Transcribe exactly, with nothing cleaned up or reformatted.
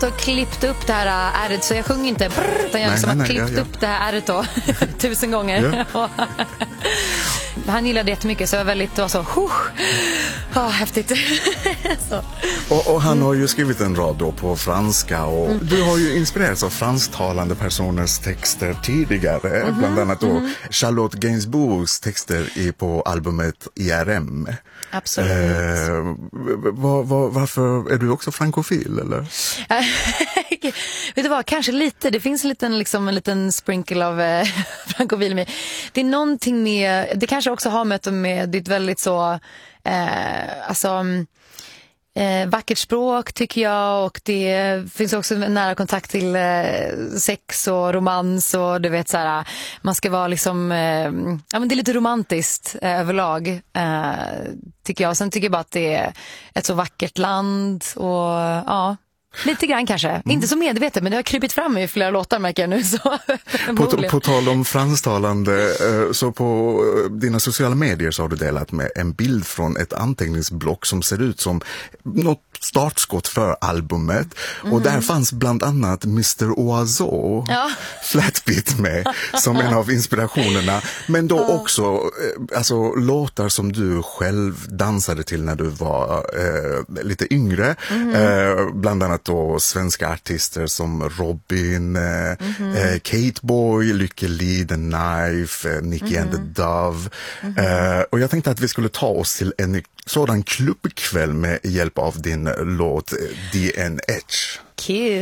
och klippt upp det här ärret, så jag sjunger inte brr, utan jag har liksom klippt ja, ja. upp det här ärret då tusen gånger. Ja. Han gillade jättemycket, så jag var väldigt då, så oh, häftigt. Så. Och, och han har ju skrivit en rad då på franska, och mm. du har ju inspirerats av fransktalande personers texter tidigare, mm-hmm. bland annat då mm-hmm. Charlotte Gainsbourgs texter i, på albumet I R M. Absolut. Eh, var, var, varför är du också frankofil, eller? Vet du vad, kanske lite. Det finns en liten, liksom, en liten sprinkle av eh, frankofil med. Det är någonting med, det kanske också har mött med ditt väldigt så, eh, alltså eh, vackert språk tycker jag, och det finns också en nära kontakt till eh, sex och romans, och du vet så här, man ska vara liksom, eh, ja men det är lite romantiskt eh, överlag eh, tycker jag. Sen tycker jag bara att det är ett så vackert land, och ja, lite grann kanske. Mm. Inte så medvetet, men det har krypit fram i flera låtar, märker jag nu. Så. på, på tal om fransktalande, så på dina sociala medier så har du delat med en bild från ett anteckningsblock som ser ut som något startskott för albumet. Mm. Och där fanns bland annat mister Oiseau, ja. Flatbeat med, som en av inspirationerna. Men då ja. också alltså, låtar som du själv dansade till när du var eh, lite yngre. Mm. Eh, bland annat då svenska artister som Robin, mm-hmm. eh, Kate Boy, Lykke Li, The Knife, eh, Nicky mm-hmm. and the Dove. Mm-hmm. Eh, och jag tänkte att vi skulle ta oss till en sådan klubbkväll med hjälp av din låt D N H. Kul.